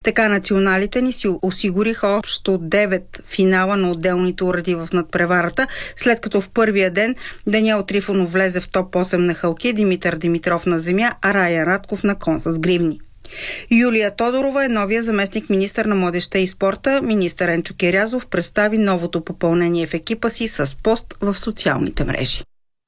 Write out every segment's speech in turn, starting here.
Така националите ни си осигуриха общо 9 финала на отделните уреди в надпреварата, след като в първия ден Даниел Трифонов влезе в топ 8 на халки, Димитър Димитров на земя, а Раян Радков на кон с гривни. Юлия Тодорова е новия заместник-министър на младежта и спорта. Министър Енчо Кирязов представи новото попълнение в екипа си с пост в социалните мрежи.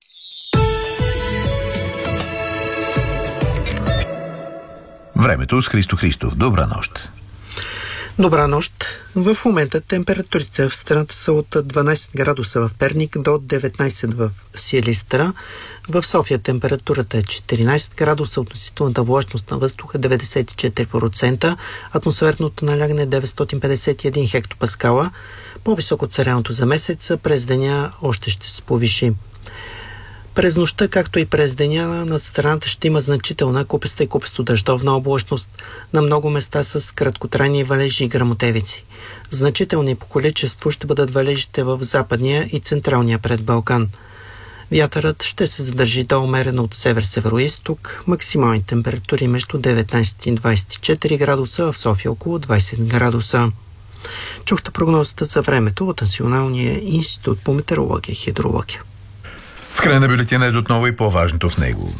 Времето с Христо Христов. Добра нощ. Добра нощ. В момента температурите в страната са от 12 градуса в Перник до 19 в Силистра. В София температурата е 14 градуса, относителната влажност на въздуха 94%, атмосферното налягане е 951 хектопаскала. По-високо от средното за месеца, през деня още ще се повиши. През нощта, както и през деня, над страната ще има значителна купеста и купесто-дъждовна облачност на много места с краткотрайни валежи и гръмотевици. Значителни по количество ще бъдат валежите в западния и централния предбалкан. Вятърът ще се задържи до умерено от север-североизток, максимални температури между 19 и 24 градуса, в София около 20 градуса. Чухте прогнозата за времето от Националния институт по метеорология и хидрология. В края на бюлетина е отново и по-важното в него.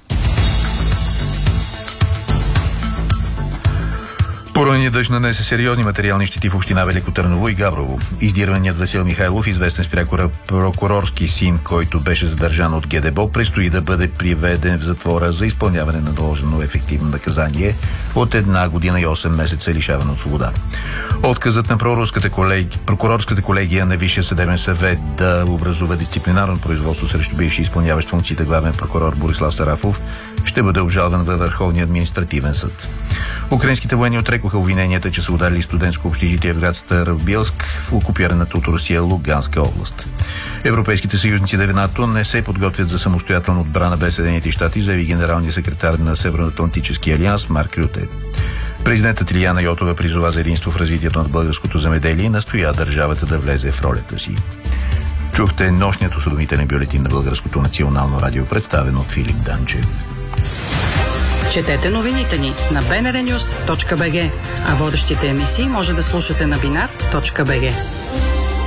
Пораненият дъжд нанесе сериозни материални щети в община Велико Търново и Габрово. Издирваният Васил Михайлов, известен с прокурорски син, който беше задържан от ГДБО, предстои да бъде приведен в затвора за изпълняване на наложено ефективно наказание от 1 година и 8 месеца лишаване от свобода. Отказът на прокурорската колегия на Висшия съдебен съвет да образува дисциплинарно производство срещу бивши изпълняващ функциите главен прокурор Борислав Сарафов ще бъде обжалван във Върховния административен съд. Украинските военни отрекоха обвиненията, че са ударили студентско общежитие в град Старобилск в окупираната от Русия Луганска област. Европейските съюзници на НАТО не се подготвят за самостоятелна отбрана без Съединените щати, заяви генералният секретар на Северноатлантическия алианс Марк Рюте. Президентът Илияна Йотова призова за единство в развитието на българското земеделие и настоя държавата да влезе в ролята си. Чухте нощният осведомителен бюлетин на Българското национално радио, представен от Филип Данчев. Четете новините ни на bnrnews.bg, а водещите емисии може да слушате на binar.bg.